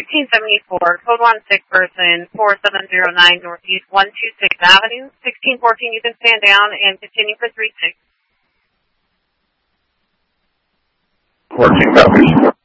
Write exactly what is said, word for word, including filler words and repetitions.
nineteen seventy-four, code one six person, four seven zero nine Northeast one twenty-sixth Avenue, sixteen fourteen. You can stand down and continue for three six. fourteen copies.